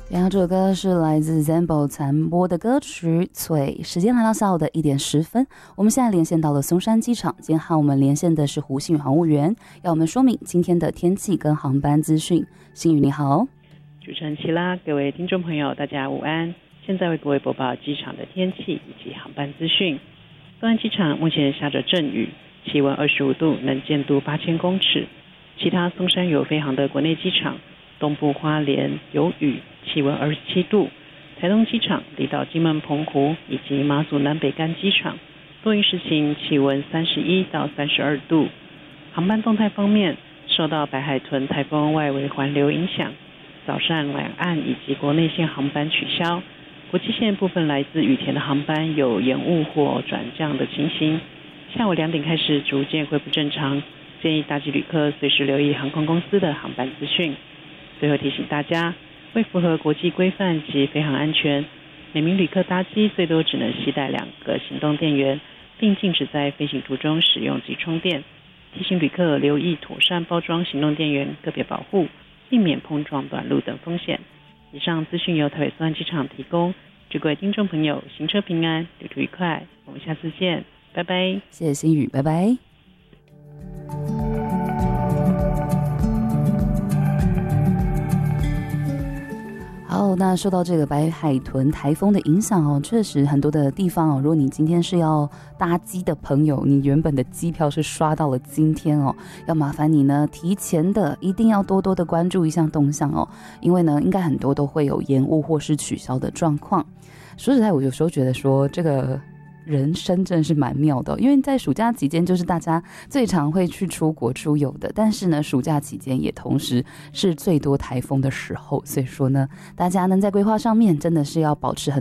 然后这首歌是来自 Zambo 传播的歌曲《脆》。时间来到下午的1点10分，我们现在连线到了松山机场，今天和我们连线的是胡新宇航务员，要我们说明今天的天气跟航班资讯。新宇你好。 主持人齐拉，各位听众朋友大家午安，现在为各位播报机场的天气以及航班资讯。松山机场目前下着阵雨，气温25度，能见度8000公尺。其他松山有飞航的国内机场，东部花莲有雨，气温27度；台东机场、离岛金门、澎湖以及马祖南北干机场多云时晴，气温31到32度。航班动态方面，受到白海豚台风外围环流影响，早上两岸以及国内线航班取消，国际线部分来自羽田的航班有延误或转降的情形。下午2点开始逐渐恢复正常，建议搭机旅客随时留意航空公司的航班资讯。最后提醒大家，为符合国际规范及飞航安全，每名旅客搭机最多只能携带2个行动电源，并禁止在飞行途中使用及充电。提醒旅客留意妥善包装行动电源，个别保护，避免碰撞短路等风险。以上资讯由台北松山机场提供，祝各位听众朋友行车平安，旅途愉快，我们下次见，拜拜。 谢谢新宇，拜拜。好，那受到这个白海豚台风的影响哦，确实很多的地方哦，如果你今天是要搭机的朋友，你原本的机票是刷到了今天哦，要麻烦你呢提前的一定要多多的关注一下动向哦，因为呢应该很多都会有延误或是取消的状况。说实在，我有时候觉得说这个人生真的是蛮妙的，因为在暑假期间就是大家最常会去出国出游的，但是呢暑假期间也同时是最多台风的时候，所以说呢大家呢在规划上面真的是要保持很